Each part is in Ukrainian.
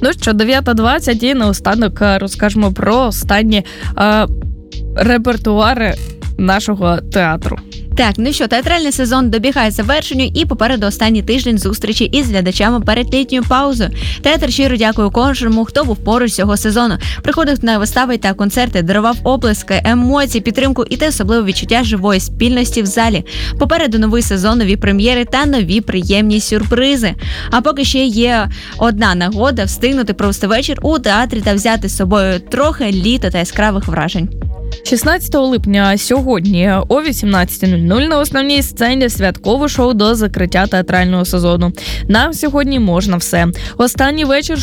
Ну що, 9:20 і наостанок розкажемо про останні репертуари нашого театру. Так, ну що, театральний сезон добігає завершенню і попереду останній тиждень зустрічі із глядачами перед літньою паузою. Театр щиро дякує кожному, хто був поруч цього сезону. Приходив на вистави та концерти, дарував оплески, емоції, підтримку і те особливе відчуття живої спільності в залі. Попереду новий сезон, нові прем'єри та нові приємні сюрпризи. А поки ще є одна нагода встигнути провести вечір у театрі та взяти з собою трохи літа та яскравих вражень. 16 липня сьогодні о 18:00 на основній сцені святкове шоу до закриття театрального сезону. Нам сьогодні можна все. Останній вечір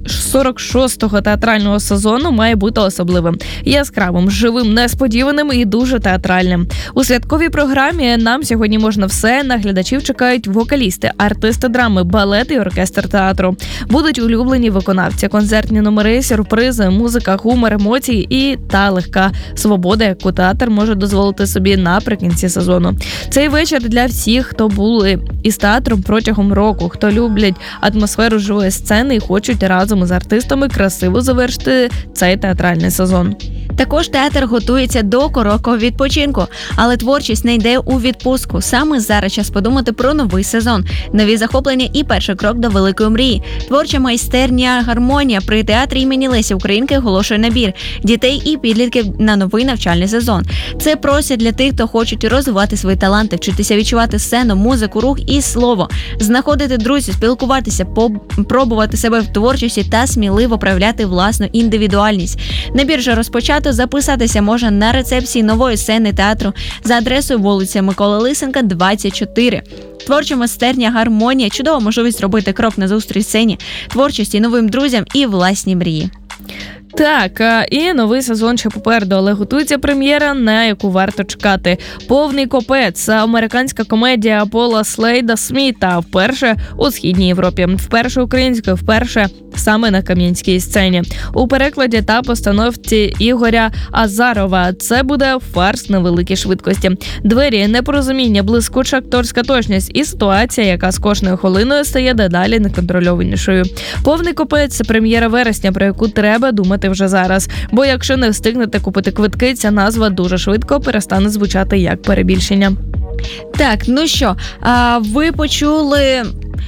46-го театрального сезону має бути особливим, яскравим, живим, несподіваним і дуже театральним. У святковій програмі нам сьогодні можна все. На глядачів чекають вокалісти, артисти драми, балет і оркестр театру. Будуть улюблені виконавці, концертні номери, сюрпризи, музика, гумор, емоції і та легка свобода, яку театр може дозволити собі наприкінці сезону. Цей вечір для всіх, хто були із театром протягом року, хто люблять атмосферу живої сцени і хочуть разом із артистами красиво завершити цей театральний сезон. Також театр готується до короткого відпочинку, але творчість не йде у відпустку. Саме зараз час подумати про новий сезон, нові захоплення і перший крок до великої мрії. Творча майстерня «Гармонія» при театрі імені Лесі Українки оголошує набір дітей і підлітків на новий навчальний сезон. Це простір для тих, хто хочуть розвивати свої таланти, вчитися відчувати сцену, музику, рух і слово, знаходити друзів, спілкуватися, пробувати себе в творчості та сміливо проявляти власну індивідуальність. Набір вже розпочато. Записатися можна на рецепції нової сцени театру за адресою вулиця Миколи Лисенка, 24. Творча майстерня «Гармонія» – чудова можливість робити крок назустріч сцені, творчості, новим друзям і власній мрії. Так, і новий сезон ще попереду, але готується прем'єра, на яку варто чекати. «Повний копець» – американська комедія Пола Слейда Сміта, вперше у Східній Європі, вперше українською, вперше саме на кам'янській сцені. У перекладі та постановці Ігоря Азарова. Це буде фарс на великій швидкості. Двері, непорозуміння, блискуча акторська точність і ситуація, яка з кожною хвилиною стає дедалі неконтрольованішою. «Повний копець» – це прем'єра вересня, про яку треба думати вже зараз. Бо якщо не встигнете купити квитки, ця назва дуже швидко перестане звучати як перебільшення. Так, ну що, ви почули,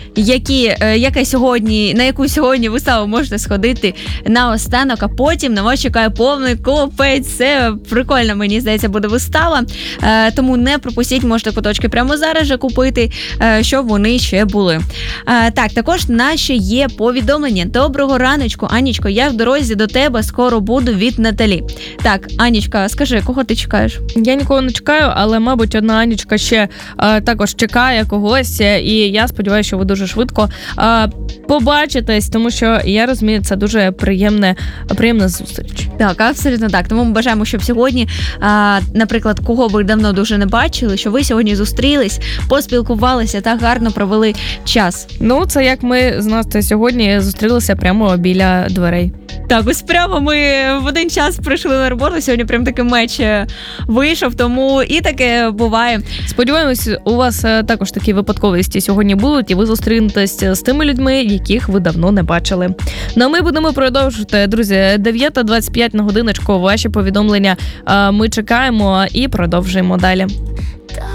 на яку сьогодні виставу можете сходити наостанок, а потім на вас чекає «Повний копець». Це прикольно, мені здається, буде вистава, тому не пропустіть, можете куточки прямо зараз же купити, щоб вони ще були. Так, також наші є повідомлення. Доброго раночку, Анічко, я в дорозі до тебе, скоро буду, від Наталі. Так, Анічка, скажи, кого ти чекаєш? Я нікого не чекаю, але, мабуть, одна Анічка ще також чекає когось, і я сподіваюся, що ви дуже швидко побачитесь, тому що я розумію, це дуже приємна зустріч. Так, абсолютно так. Тому ми бажаємо, щоб сьогодні, наприклад, кого ви давно дуже не бачили, що ви сьогодні зустрілись, поспілкувалися та гарно провели час. Ну, це як ми з Настею сьогодні зустрілися прямо біля дверей. Так, ось прямо ми в один час прийшли на роботу, сьогодні прям такий меч вийшов, тому і таке буває. Сподіваємось, у вас також такі випадковості сьогодні будуть, і ви зустрінетесь з тими людьми, яких ви давно не бачили. Ну, а ми будемо продовжувати, друзі, 9:25 на годиночку, ваші повідомлення ми чекаємо і продовжуємо далі.